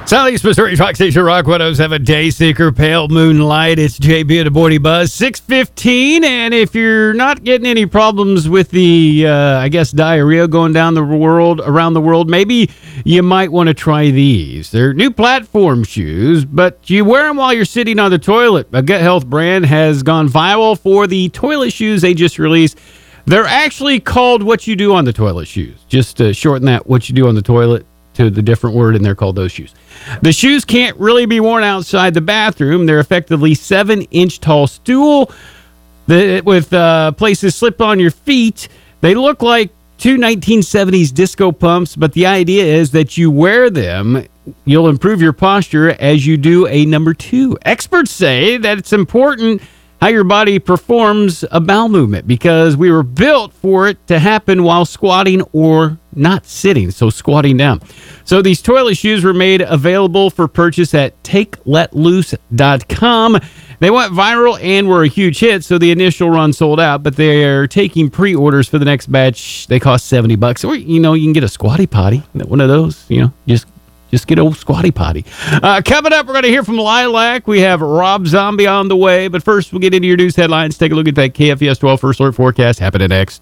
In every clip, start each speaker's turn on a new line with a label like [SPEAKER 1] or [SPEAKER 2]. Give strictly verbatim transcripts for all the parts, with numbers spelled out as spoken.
[SPEAKER 1] Southeast Missouri Rock Station Rock one oh seven, Dayseeker, Pale Moonlight. It's J B and the Morning Buzz, six fifteen. And if you're not getting any problems with the, uh, I guess, diarrhea going down the world, around the world, maybe you might want to try these. They're new platform shoes, but you wear them while you're sitting on the toilet. A Gut Health brand has gone viral for the toilet shoes they just released. They're actually called What You Do on the Toilet shoes. Just to shorten that, What You Do on the Toilet, to the different word, and they're called those shoes. The shoes can't really be worn outside the bathroom. They're effectively seven-inch tall stool that, with uh, places slip on your feet. They look like two nineteen seventies disco pumps, but the idea is that you wear them, you'll improve your posture as you do a number two. Experts say that it's important how your body performs a bowel movement because we were built for it to happen while squatting or not sitting, so squatting down. So these toilet shoes were made available for purchase at take let loose dot com. They went viral and were a huge hit, so the initial run sold out, but they're taking pre-orders for the next batch. They cost seventy bucks. Or, you know, you can get a squatty potty, one of those, you know, just Just get old squatty potty. Uh, coming up, we're going to hear from Lilac. We have Rob Zombie on the way. But first, we'll get into your news headlines. Take a look at that K F V S twelve First Alert forecast happening next.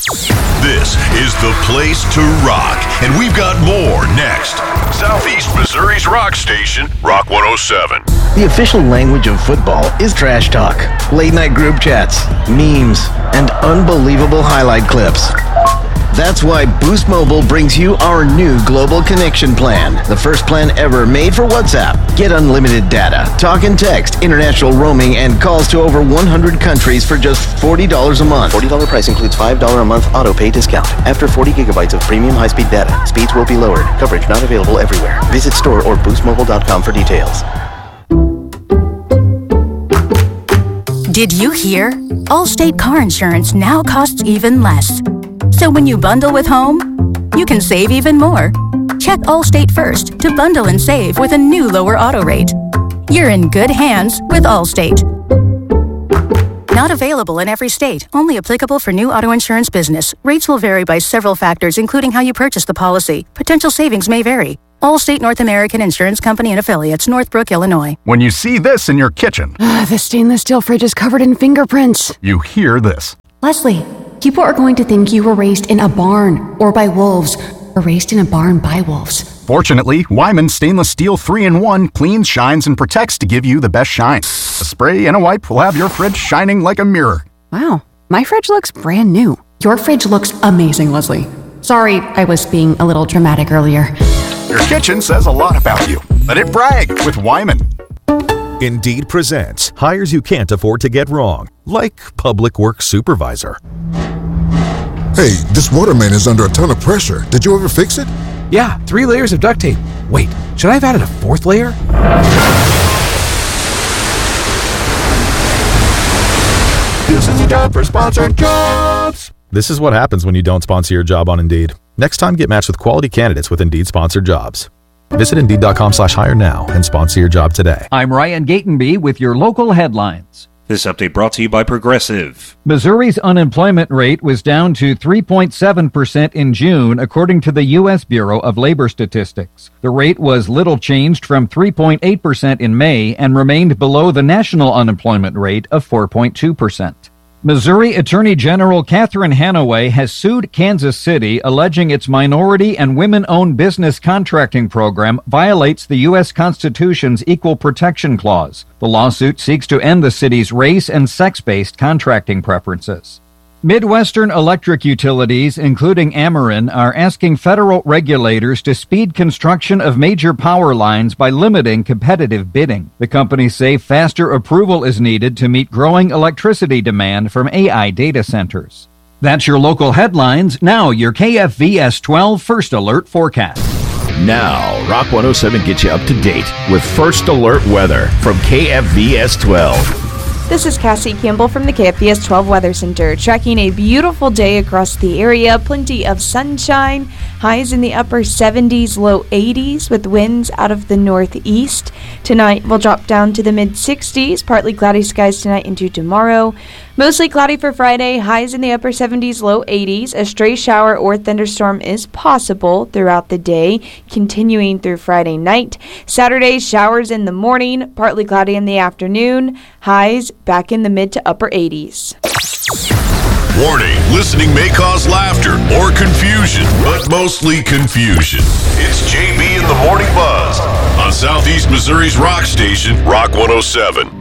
[SPEAKER 2] This is the place to rock. And we've got more next. Southeast Missouri's rock station, Rock one oh seven.
[SPEAKER 3] The official language of football is trash talk, late-night group chats, memes, and unbelievable highlight clips. That's why Boost Mobile brings you our new Global Connection Plan, the first plan ever made for WhatsApp. Get unlimited data, talk and text, international roaming, and calls to over one hundred countries for just forty dollars a month.
[SPEAKER 4] forty dollars price includes five dollars a month auto pay discount. After forty gigabytes of premium high-speed data, speeds will be lowered. Coverage not available everywhere. Visit store or boost mobile dot com for details.
[SPEAKER 5] Did you hear? Allstate car insurance now costs even less. So when you bundle with home, you can save even more. Check Allstate first to bundle and save with a new lower auto rate. You're in good hands with Allstate. Not available in every state. Only applicable for new auto insurance business. Rates will vary by several factors, including how you purchase the policy. Potential savings may vary. Allstate North American Insurance Company and Affiliates, Northbrook, Illinois.
[SPEAKER 6] When you see this in your kitchen,
[SPEAKER 7] uh, the stainless steel fridge is covered in fingerprints.
[SPEAKER 6] You hear this.
[SPEAKER 7] Leslie, people are going to think you were raised in a barn or by wolves or raised in a barn by wolves.
[SPEAKER 6] Fortunately, Wyman Stainless Steel three in one cleans, shines, and protects to give you the best shine. A spray and a wipe will have your fridge shining like a mirror.
[SPEAKER 7] Wow, my fridge looks brand new. Your fridge looks amazing, Leslie. Sorry, I was being a little dramatic earlier.
[SPEAKER 6] Your kitchen says a lot about you. Let it brag with Wyman.
[SPEAKER 8] Indeed presents hires you can't afford to get wrong, like public works supervisor.
[SPEAKER 9] Hey, this water main is under a ton of pressure. Did you ever fix it?
[SPEAKER 10] Yeah, three layers of duct tape. Wait, should I have added a fourth layer?
[SPEAKER 11] This is a job for sponsored jobs.
[SPEAKER 12] This is what happens when you don't sponsor your job on Indeed. Next time, get matched with quality candidates with Indeed sponsored jobs. Visit Indeed.com slash hire now and sponsor your job today.
[SPEAKER 13] I'm Ryan Gatenby with your local headlines.
[SPEAKER 14] This update brought to you by Progressive.
[SPEAKER 13] Missouri's unemployment rate was down to three point seven percent in June, according to the U S Bureau of Labor Statistics. The rate was little changed from three point eight percent in May and remained below the national unemployment rate of four point two percent. Missouri Attorney General Catherine Hanaway has sued Kansas City, alleging its minority and women-owned business contracting program violates the U S Constitution's Equal Protection Clause. The lawsuit seeks to end the city's race and sex-based contracting preferences. Midwestern electric utilities, including Ameren, are asking federal regulators to speed construction of major power lines by limiting competitive bidding. The companies say faster approval is needed to meet growing electricity demand from A I data centers. That's your local headlines. Now, your K F V S twelve First Alert forecast.
[SPEAKER 15] Now, Rock one oh seven gets you up to date with First Alert weather from K F V S twelve.
[SPEAKER 16] This is Cassie Campbell from the K F V S twelve Weather Center, tracking a beautiful day across the area, plenty of sunshine, Highs in the upper seventies, low eighties with winds out of the northeast. Tonight will drop down to the mid-sixties, partly cloudy skies tonight into tomorrow. Mostly cloudy for Friday, highs in the upper seventies, low eighties. A stray shower or thunderstorm is possible throughout the day, continuing through Friday night. Saturday, showers in the morning, partly cloudy in the afternoon. Highs back in the mid to upper eighties.
[SPEAKER 2] Warning, listening may cause laughter or confusion, but mostly confusion. It's J B in the Morning Buzz on Southeast Missouri's rock station, Rock one oh seven.